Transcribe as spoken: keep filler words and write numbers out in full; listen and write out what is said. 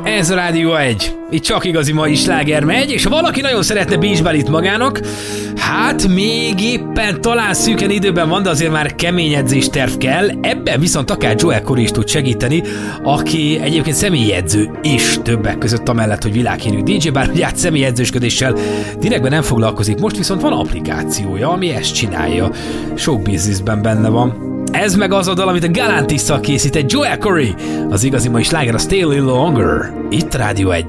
Ez a Rádió egy. Itt csak igazi mai sláger megy, és ha valaki nagyon szeretne Beach Bunnyt magának, hát még éppen talán szűken időben van, de azért már kemény edzésterv kell. Ebben viszont akár Joel Corry is tud segíteni, aki egyébként személyedző is többek között amellett, hogy világhírű dé dzsé, bár ugye hát személyedzősködéssel direktben nem foglalkozik. Most viszont van applikációja, ami ezt csinálja. Sok bizniszben benne van. Ez meg az a dal, amit a Galantis-szal készített Joel Corry. Az igazi mai sláger a Stay a Little Longer. Itt Rádió egy.